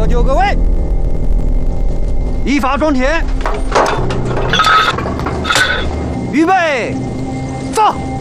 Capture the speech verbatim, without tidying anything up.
喝酒各位，依法装填，预备，走。